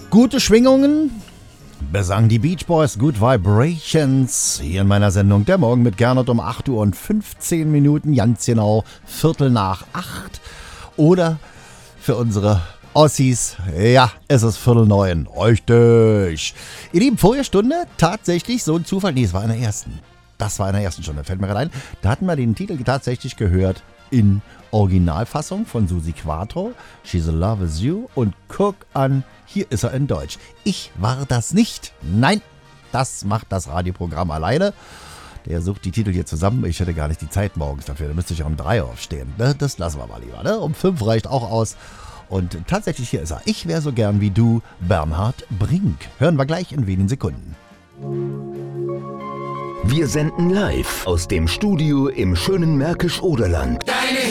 Gute Schwingungen besangen die Beach Boys Good Vibrations hier in meiner Sendung Der Morgen mit Gernot um 8 Uhr und 15 Minuten, ganz genau 7:45. Oder für unsere Ossis, ja, es ist 8:45. Richtig. Ihr Lieben, vorige Stunde tatsächlich so ein Zufall. Nee, es war in der ersten. Das war in der ersten Stunde, fällt mir gerade ein. Da hatten wir den Titel tatsächlich gehört in Originalfassung von Susi Quatro, She's in Love With You, und guck an, hier ist er in Deutsch. Ich war das nicht. Nein, das macht das Radioprogramm alleine. Der sucht die Titel hier zusammen. Ich hätte gar nicht die Zeit morgens dafür. Da müsste ich um 3 aufstehen. Das lassen wir mal lieber. Ne? Um 5 reicht auch aus. Und tatsächlich, hier ist er. Ich wäre so gern wie du, Bernhard Brink. Hören wir gleich in wenigen Sekunden. Wir senden live aus dem Studio im schönen Märkisch-Oderland.